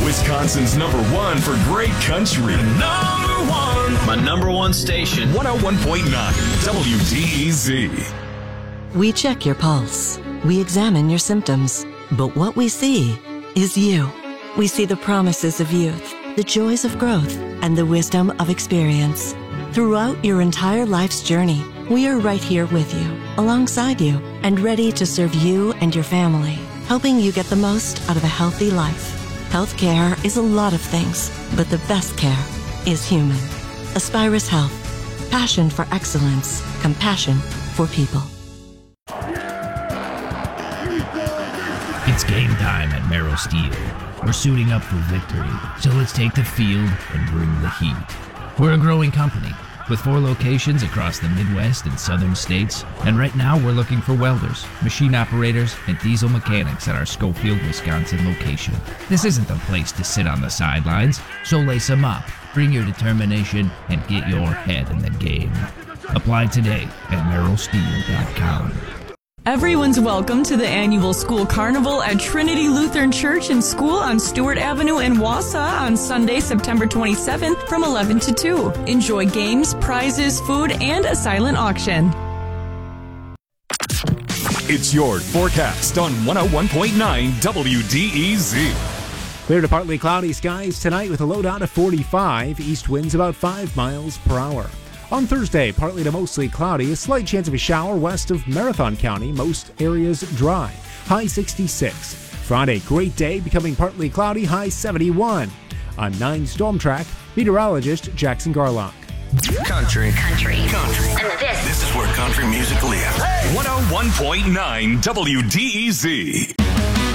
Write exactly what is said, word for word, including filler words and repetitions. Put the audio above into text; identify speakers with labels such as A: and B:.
A: Wisconsin's number one for great country. Number one.
B: My number one station.
A: one oh one point nine W D E Z.
C: We check your pulse. We examine your symptoms. But what we see is you. We see the promises of youth, the joys of growth, and the wisdom of experience. Throughout your entire life's journey, we are right here with you, alongside you, and ready to serve you and your family, helping you get the most out of a healthy life. Healthcare is a lot of things, but the best care is human. Aspirus Health. Passion for excellence. Compassion for people.
D: It's game time at Merrill Steel. We're suiting up for victory, so let's take the field and bring the heat. We're a growing company with four locations across the Midwest and Southern states, and right now we're looking for welders, machine operators, and diesel mechanics at our Schofield, Wisconsin location. This isn't the place to sit on the sidelines, so lace them up, bring your determination, and get your head in the game. Apply today at merrill steel dot com.
E: Everyone's welcome to the annual school carnival at Trinity Lutheran Church and School on Stewart Avenue in Wausau on Sunday, September twenty-seventh from eleven to two. Enjoy games, prizes, food, and a silent auction.
A: It's your forecast on one oh one point nine W D E Z.
F: Clear to partly cloudy skies tonight with a low down of forty-five. East winds about five miles per hour. On Thursday, partly to mostly cloudy, a slight chance of a shower west of Marathon County, most areas dry, high sixty-six. Friday, great day, becoming partly cloudy, high seventy-one. On nine Storm Track, meteorologist Jackson Garlock.
G: Country.
H: Country.
G: Country.
H: And this.
G: This is where country music lives.
A: one oh one point nine W D E Z.